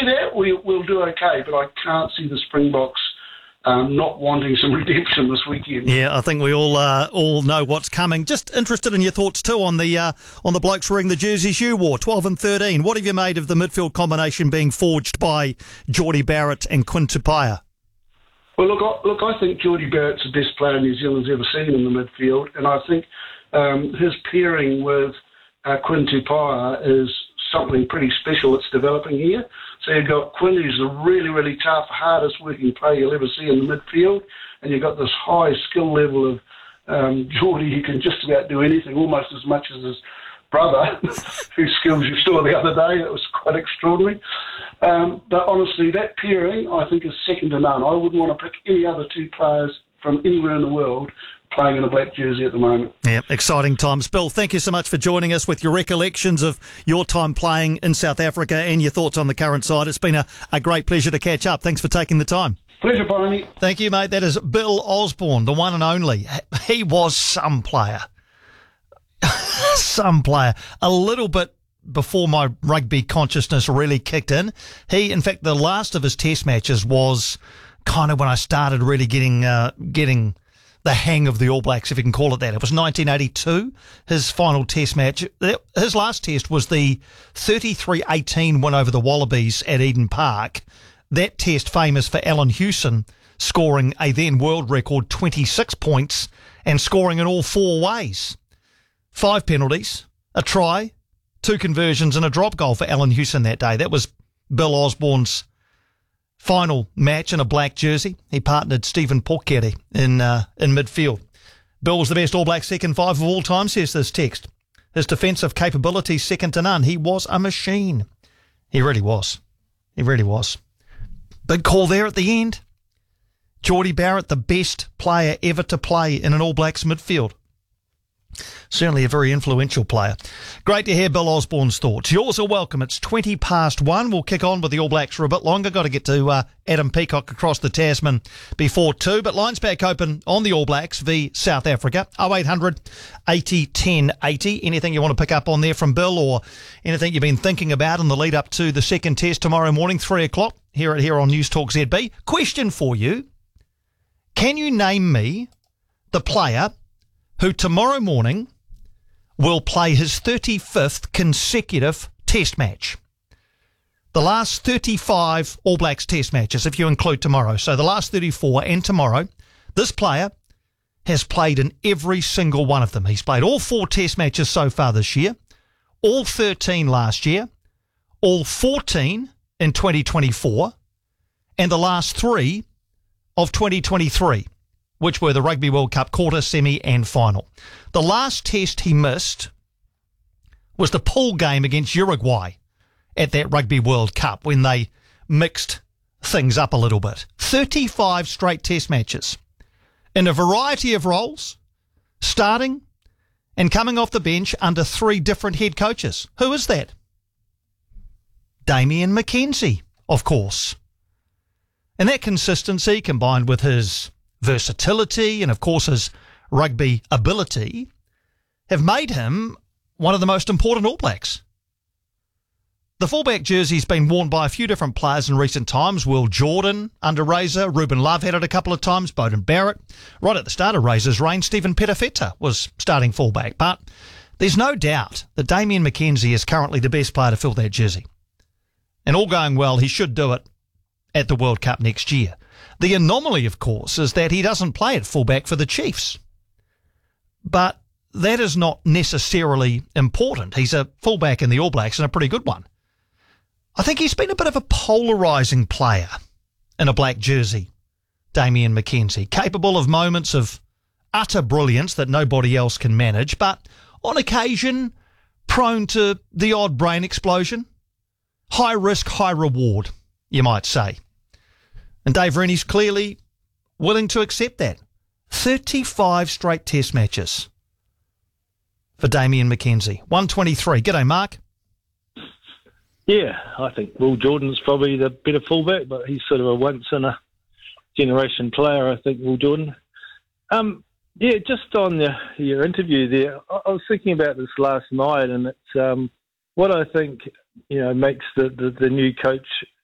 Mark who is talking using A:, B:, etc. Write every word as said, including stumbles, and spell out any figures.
A: do that, we, we'll do okay, but I can't see the Springboks Um, not wanting some redemption this weekend.
B: Yeah, I think we all uh, all know what's coming. Just interested in your thoughts too on the uh, on the blokes wearing the jerseys you wore, twelve and thirteen. What have you made of the midfield combination being forged by Jordie Barrett and Quinn Tupaia?
A: Well, look, I, look, I think Jordie Barrett's the best player New Zealand's ever seen in the midfield, and I think um, his pairing with uh, Quinn Tupaia is something pretty special that's developing here. So you've got Quinn, who's a really, really tough, hardest working player you'll ever see in the midfield, and you've got this high skill level of um, Jordie, who can just about do anything, almost as much as his brother, whose skills you saw the other day. That was quite extraordinary. Um, but honestly, that pairing, I think, is second to none. I wouldn't want to pick any other two players from anywhere in the world playing in a black jersey at the moment.
B: Yeah, exciting times. Bill, thank you so much for joining us with your recollections of your time playing in South Africa and your thoughts on the current side. It's been a, a great pleasure to catch up. Thanks for taking the time.
A: Pleasure, Barney.
B: Thank you, mate. That is Bill Osborne, the one and only. He was some player. some player. A little bit before my rugby consciousness really kicked in. He, in fact, the last of his test matches was kind of when I started really getting uh, getting... the hang of the All Blacks, if you can call it that. It was nineteen eighty-two, his final test match. His last test was the thirty-three eighteen win over the Wallabies at Eden Park. That test famous for Alan Hewson scoring a then world record twenty-six points and scoring in all four ways. Five penalties, a try, two conversions and a drop goal for Alan Hewson that day. That was Bill Osborne's final match in a black jersey. He partnered Stephen Porkere in uh, in midfield. Bill was the best All Black second five of all time, says this text. His defensive capability second to none. He was a machine. He really was. He really was. Big call there at the end. Jordie Barrett, the best player ever to play in an All Blacks midfield. Certainly a very influential player. Great to hear Bill Osborne's thoughts. Yours are welcome. It's twenty past one. We'll kick on with the All Blacks for a bit longer. Got to get to uh, Adam Peacock across the Tasman before two. But lines back open on the All Blacks v South Africa. oh eight hundred eighty ten eighty. Anything you want to pick up on there from Bill or anything you've been thinking about in the lead up to the second test tomorrow morning, three o'clock, here at here on News Talk Z B. Question for you. Can you name me the player who tomorrow morning will play his thirty-fifth consecutive test match? The last thirty-five All Blacks test matches, if you include tomorrow. So the last thirty-four and tomorrow, this player has played in every single one of them. He's played all four test matches so far this year, all thirteen last year, all fourteen in twenty twenty-four, and the last three of twenty twenty-three. Which were the Rugby World Cup quarter, semi and final. The last test he missed was the pool game against Uruguay at that Rugby World Cup when they mixed things up a little bit. thirty-five straight test matches in a variety of roles, starting and coming off the bench under three different head coaches. Who is that? Damian McKenzie, of course. And that consistency combined with his versatility and, of course, his rugby ability have made him one of the most important All Blacks. The fullback jersey's been worn by a few different players in recent times. Will Jordan under Razor, Ruben Love had it a couple of times, Beauden Barrett. Right at the start of Razor's reign, Stephen Petafeta was starting fullback. But there's no doubt that Damian McKenzie is currently the best player to fill that jersey. And all going well, he should do it at the World Cup next year. The anomaly, of course, is that he doesn't play at fullback for the Chiefs. But that is not necessarily important. He's a fullback in the All Blacks and a pretty good one. I think he's been a bit of a polarising player in a black jersey, Damian McKenzie, capable of moments of utter brilliance that nobody else can manage, but on occasion prone to the odd brain explosion. High risk, high reward, you might say. And Dave Rennie's clearly willing to accept that. thirty-five straight test matches for Damian McKenzie. one twenty-three. G'day, Mark.
C: Yeah, I think Will Jordan's probably the better fullback, but he's sort of a once-in-a-generation player, I think, Will Jordan. Um, yeah, just on the, your interview there, I, I was thinking about this last night, and it's um, what I think, you know, makes the, the, the new coach